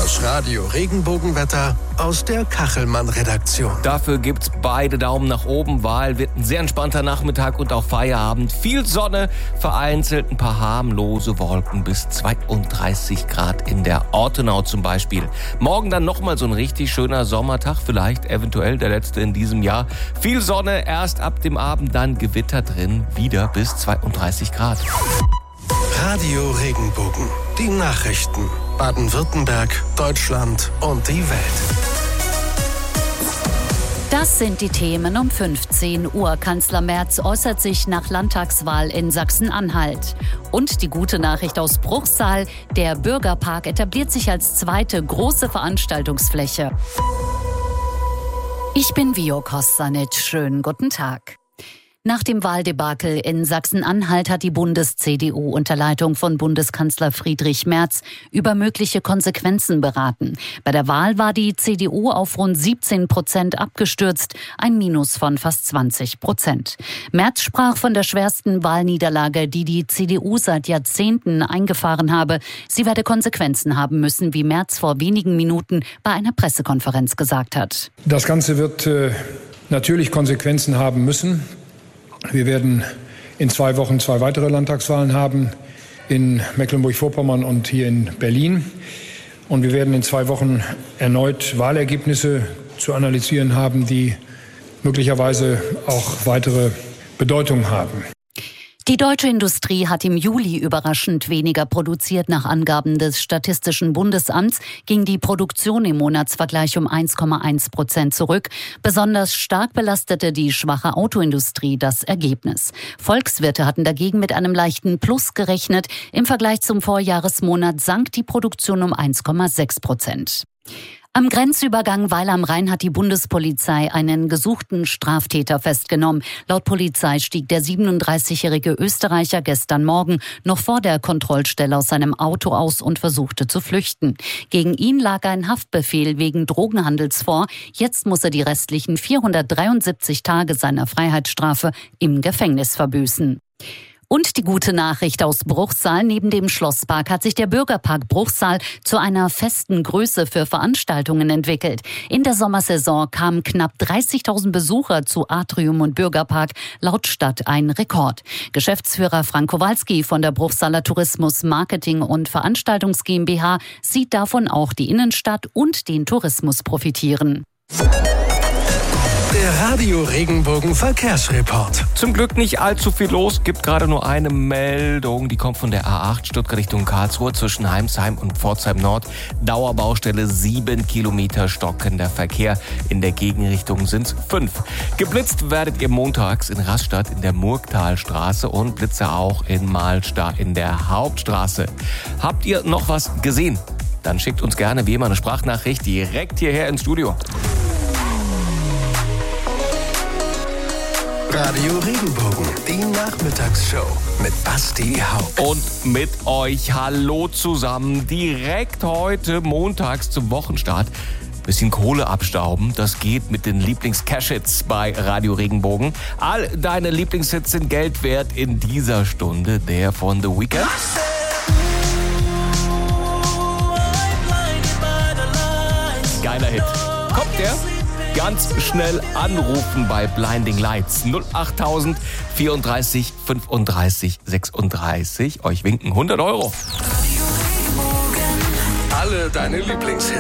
Das Radio Regenbogenwetter aus der Kachelmann-Redaktion. Dafür gibt's beide Daumen nach oben, weil wird ein sehr entspannter Nachmittag und auch Feierabend. Viel Sonne, vereinzelt ein paar harmlose Wolken bis 32 Grad in der Ortenau zum Beispiel. Morgen dann nochmal so ein richtig schöner Sommertag, vielleicht eventuell der letzte in diesem Jahr. Viel Sonne, erst ab dem Abend dann Gewitter drin, wieder bis 32 Grad. Radio Regenbogen, die Nachrichten. Baden-Württemberg, Deutschland und die Welt. Das sind die Themen um 15 Uhr. Kanzler Merz äußert sich nach Landtagswahl in Sachsen-Anhalt. Und die gute Nachricht aus Bruchsal: Der Bürgerpark etabliert sich als zweite große Veranstaltungsfläche. Ich bin Vio Kostanic. Schönen guten Tag. Nach dem Wahldebakel in Sachsen-Anhalt hat die Bundes-CDU unter Leitung von Bundeskanzler Friedrich Merz über mögliche Konsequenzen beraten. Bei der Wahl war die CDU auf rund 17% abgestürzt, ein Minus von fast 20%. Merz sprach von der schwersten Wahlniederlage, die die CDU seit Jahrzehnten eingefahren habe. Sie werde Konsequenzen haben müssen, wie Merz vor wenigen Minuten bei einer Pressekonferenz gesagt hat. Das Ganze wird natürlich Konsequenzen haben müssen. Wir werden in 2 Wochen 2 weitere Landtagswahlen haben, in Mecklenburg-Vorpommern und hier in Berlin. Und wir werden in 2 Wochen erneut Wahlergebnisse zu analysieren haben, die möglicherweise auch weitere Bedeutung haben. Die deutsche Industrie hat im Juli überraschend weniger produziert. Nach Angaben des Statistischen Bundesamts ging die Produktion im Monatsvergleich um 1,1% zurück. Besonders stark belastete die schwache Autoindustrie das Ergebnis. Volkswirte hatten dagegen mit einem leichten Plus gerechnet. Im Vergleich zum Vorjahresmonat sank die Produktion um 1,6%. Am Grenzübergang Weil am Rhein hat die Bundespolizei einen gesuchten Straftäter festgenommen. Laut Polizei stieg der 37-jährige Österreicher gestern Morgen noch vor der Kontrollstelle aus seinem Auto aus und versuchte zu flüchten. Gegen ihn lag ein Haftbefehl wegen Drogenhandels vor. Jetzt muss er die restlichen 473 Tage seiner Freiheitsstrafe im Gefängnis verbüßen. Und die gute Nachricht aus Bruchsal: Neben dem Schlosspark hat sich der Bürgerpark Bruchsal zu einer festen Größe für Veranstaltungen entwickelt. In der Sommersaison kamen knapp 30.000 Besucher zu Atrium und Bürgerpark, laut Stadt ein Rekord. Geschäftsführer Frank Kowalski von der Bruchsaler Tourismus Marketing und Veranstaltungs GmbH sieht davon auch die Innenstadt und den Tourismus profitieren. Der Radio Regenbogen Verkehrsreport. Zum Glück nicht allzu viel los, gibt gerade nur eine Meldung, die kommt von der A8 Stuttgart Richtung Karlsruhe zwischen Heimsheim und Pforzheim Nord. Dauerbaustelle, 7 Kilometer stockender Verkehr, in der Gegenrichtung sind's 5. Geblitzt werdet ihr montags in Rastatt in der Murgtalstraße und Blitze auch in Mahlstadt in der Hauptstraße. Habt ihr noch was gesehen? Dann schickt uns gerne wie immer eine Sprachnachricht direkt hierher ins Studio. Radio Regenbogen, die Nachmittagsshow mit Basti Haupt. Und mit euch hallo zusammen, direkt heute montags zum Wochenstart. Bisschen Kohle abstauben, das geht mit den Lieblings-Cash-Hits bei Radio Regenbogen. All deine Lieblingshits sind Geld wert in dieser Stunde, der von The Weeknd. Geiler Hit. Kommt der? Ganz schnell anrufen bei Blinding Lights 08000 34 35 36. Euch winken 100 €. Alle deine Lieblingshits.